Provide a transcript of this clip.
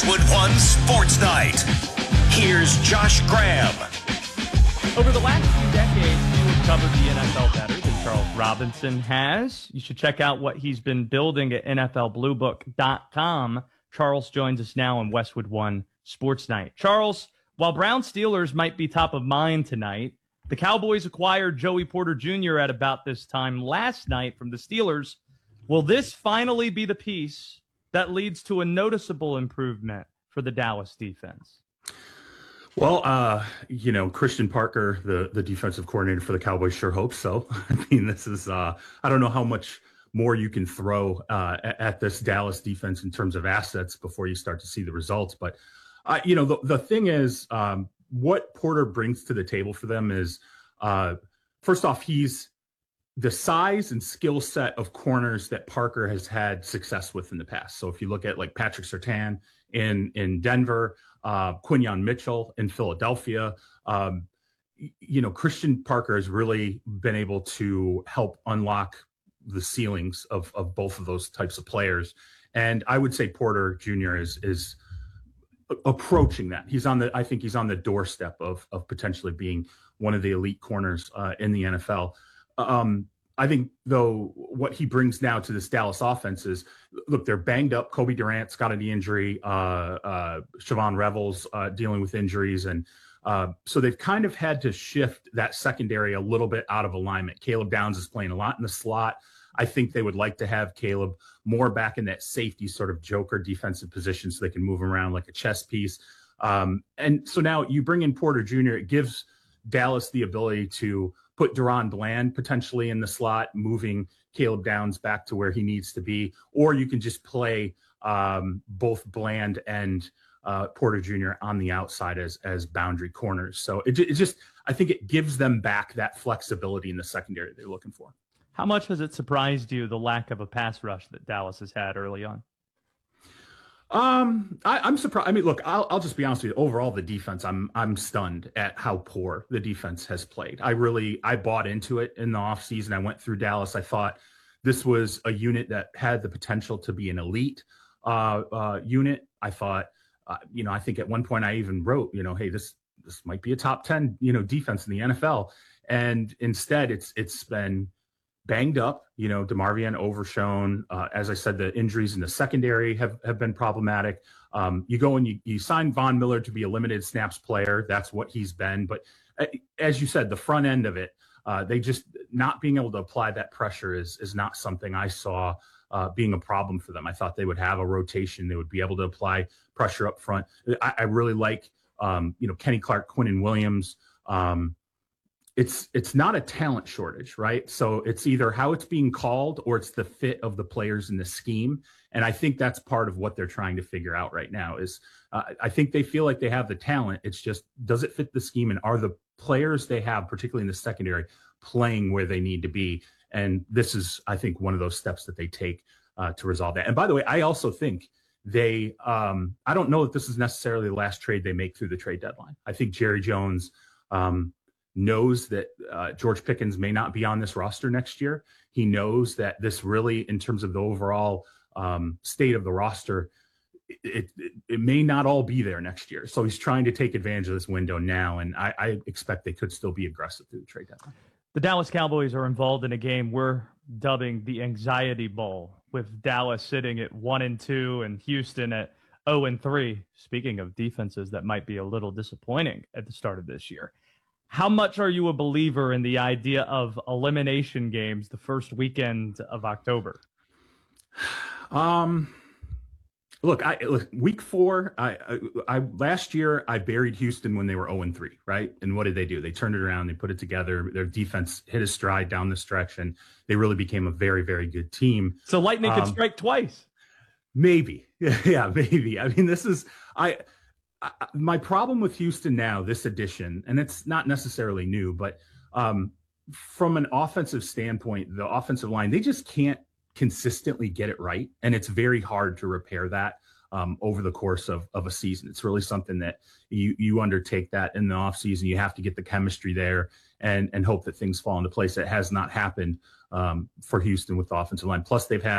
Westwood One Sports Night. Here's Josh Graham. Over the last few decades, you have covered the NFL better than Charles Robinson has. You should check out what he's been building at NFLBlueBook.com. Charles joins us now on Westwood One Sports Night. Charles, while Brown Steelers might be top of mind tonight, the Cowboys acquired Joey Porter Jr. at about this time last night from the Steelers. Will this finally be the piece that leads to a noticeable improvement for the Dallas defense? Well, Christian Parker, the defensive coordinator for the Cowboys, sure hopes so. I mean, this is, I don't know how much more you can throw at this Dallas defense in terms of assets before you start to see the results. But, the thing is, what Porter brings to the table for them is, first off, he's the size and skill set of corners that Parker has had success with in the past. So if you look at like Patrick Surtain in Denver, Quinyon Mitchell in Philadelphia, Christian Parker has really been able to help unlock the ceilings of both of those types of players. And I would say Porter Jr. is approaching that. I think he's on the doorstep of potentially being one of the elite corners in the NFL. I think, though, what he brings now to this Dallas offense is, look, they're banged up. Kobe Durant's got an injury. Siobhan Revels dealing with injuries. And so they've kind of had to shift that secondary a little bit out of alignment. Caleb Downs is playing a lot in the slot. I think they would like to have Caleb more back in that safety sort of joker defensive position so they can move him around like a chess piece. And so now you bring in Porter Jr., it gives Dallas the ability to put Deron Bland potentially in the slot, moving Caleb Downs back to where he needs to be, or you can just play both Bland and Porter Jr. on the outside as boundary corners. So it just, I think it gives them back that flexibility in the secondary they're looking for. How much has it surprised you, the lack of a pass rush that Dallas has had early on? I'm surprised. I mean, look, I'll just be honest with you. Overall, the defense, I'm stunned at how poor the defense has played. I bought into it in the offseason. I went through Dallas. I thought this was a unit that had the potential to be an elite unit. I thought, I think at one point I even wrote, hey, this might be a top 10, defense in the NFL. And instead it's been banged up, DeMarvion overshown. As I said, the injuries in the secondary have been problematic. You go and you sign Von Miller to be a limited snaps player. That's what he's been. But as you said, the front end of it, they just not being able to apply that pressure is not something I saw being a problem for them. I thought they would have a rotation. They would be able to apply pressure up front. I really like, Kenny Clark, Quinnen Williams. It's not a talent shortage, right? So it's either how it's being called or it's the fit of the players in the scheme. And I think that's part of what they're trying to figure out right now is I think they feel like they have the talent. It's just, does it fit the scheme? And are the players they have, particularly in the secondary, playing where they need to be? And this is, I think, one of those steps that they take to resolve that. And by the way, I also think they, I don't know that this is necessarily the last trade they make through the trade deadline. I think Jerry Jones, knows that George Pickens may not be on this roster next year. He knows that this really, in terms of the overall state of the roster, it may not all be there next year. So he's trying to take advantage of this window now, and I expect they could still be aggressive through the trade deadline. The Dallas Cowboys are involved in a game we're dubbing the Anxiety Bowl, with Dallas sitting at 1-2 and Houston at 0-3. Speaking of defenses that might be a little disappointing at the start of this year. How much are you a believer in the idea of elimination games the first weekend of October? Look, week 4, I last year I buried Houston when they were 0-3, right? And what did they do? They turned it around, they put it together. Their defense hit a stride down the stretch, and they really became a very, very good team. So lightning could strike twice. Maybe. Yeah, maybe. I mean, this is my problem with Houston now, this edition, and it's not necessarily new, but from an offensive standpoint, the offensive line, they just can't consistently get it right. And it's very hard to repair that over the course of a season. It's really something that you undertake that in the offseason. You have to get the chemistry there and hope that things fall into place. It has not happened for Houston with the offensive line. Plus, they've had